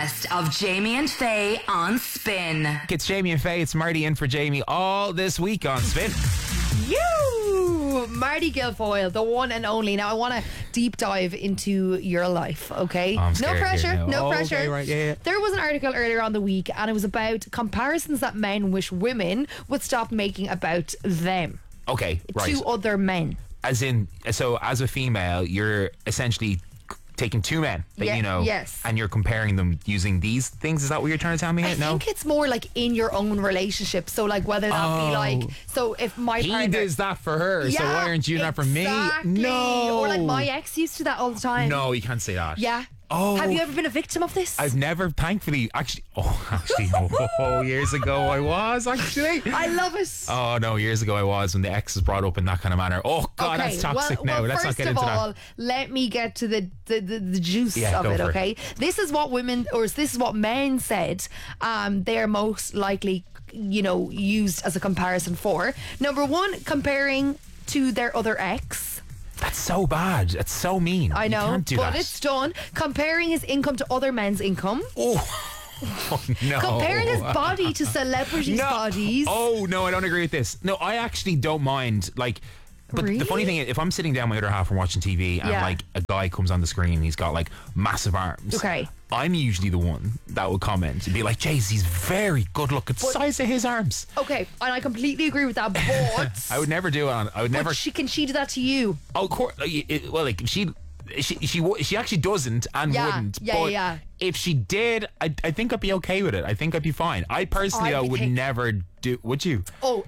best of Jamie and Faye on Spin. It's Jamie and Faye. It's Marty in for Jamie all this week on Spin. You, Marty Guilfoyle, the one and only. Now I want to deep dive into your life, okay? I'm No scared pressure, here now. no Oh, pressure. okay, right, yeah. There was an article earlier on the week and it was about comparisons that men wish women would stop making about them Okay, right. to other men. As in, so as a female, you're essentially taking two men that Yeah, you know, yes. and you're comparing them using these things. Is that what you're trying to tell me? I No? think it's more like in your own relationship. So like whether that be like, so if my He partner does that for her, so why aren't you doing that for me? exactly. No. Or like my ex used to that all the time. No, you can't say that. Yeah. Oh. Have you ever been a victim of this? I've never, thankfully, years ago I was, actually. I love it. Oh, no, years ago I was when the ex was brought up in that kind of manner. Oh, God, that's toxic now. Well, Let's not first get of into all, that. let me get to the juice Yeah, of go it, for it. okay? This is what women, or this is what men said they're most likely, used as a comparison for. Number one, comparing to their other ex. That's so bad. That's so mean. I know, You can't do but that. it's done. Comparing his income to other men's income. Oh, no. Comparing his body to celebrities' bodies. Oh, no, I don't agree with this. No, I actually don't mind, like... But the funny Really? thing is, if I'm sitting down my other half and watching TV and Yeah. like a guy comes on the screen and he's got like massive arms, Okay. I'm usually the one that will comment and be like, "Jeez, he's very good looking. Size of his arms." Okay, and I completely agree with that, but... I would never do it. I would never. Can she do that to you? Oh, of course. Well, like she actually doesn't and Yeah, wouldn't. yeah, but yeah. if she did, I think I'd be okay with it. I think I'd be fine. I personally I would think- never do. Would you? Oh,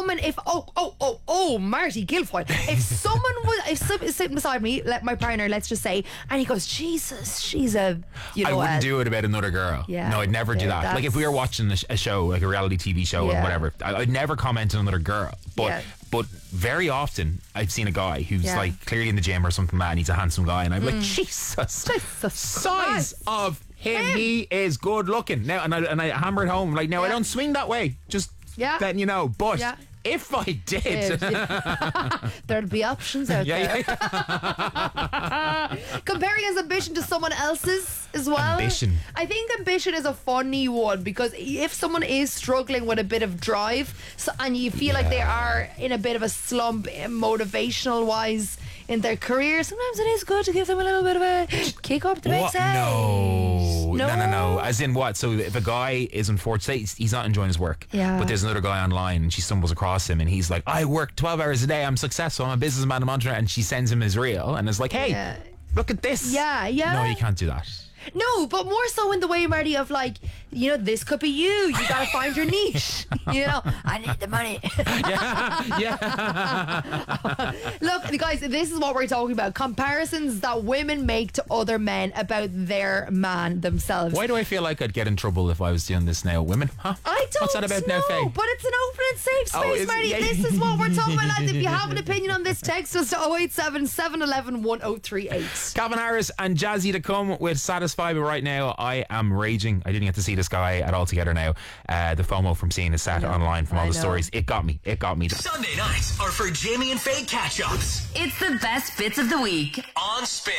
Marty Guilfoyle. If someone was sitting beside me, my partner, let's just say, and he goes, Jesus, she's a, I wouldn't do it about another girl. Yeah, No, I'd never do yeah, that. Like if we were watching a show, like a reality TV show or Yeah. whatever, I'd never comment on another girl. But Yeah. but very often I've seen a guy who's Yeah. like clearly in the gym or something like that, and he's a handsome guy, and I'm like, Jesus, size Christ. of him, he is good looking. Now, and I hammer it home. Like, now I Yeah. don't swing that way. Just letting you know. But Yeah. if I did, There'd be options out there. Comparing his ambition to someone else's as well. Ambition. I think ambition is a funny one because if someone is struggling with a bit of drive and you feel like they are in a bit of a slump motivational wise in their career, sometimes it is good to give them a little bit of a kick up the What? backside. No. As in what? So if a guy is unfortunate, he's not enjoying his work, Yeah. but there's another guy online and she stumbles across him and he's like, I work 12 hours a day, I'm successful, I'm a businessman, I'm entrepreneur, and she sends him his reel and is like, hey, Yeah. look at this. Yeah. No, you can't do that. No, but more so in the way, Marty, of like, this could be you. You gotta find your niche. I need the money. Look, guys, this is what we're talking about. Comparisons that women make to other men about their man themselves. Why do I feel like I'd get in trouble if I was doing this now? Women? Huh? I don't What's that about know, now, Faye? but it's an open and safe Oh, space, is it? Marty. Yeah. This is what we're talking about, lads. If you have an opinion on this, text us to 087 711 1038. Calvin Harris and Jazzy to come with Satisfy, but right now I am raging. I didn't get to see this guy at all together now. The FOMO from seeing his set online from all the stories. It got me. Sunday nights are for Jamie and Faye catch-ups It's the best bits of the week on Spin.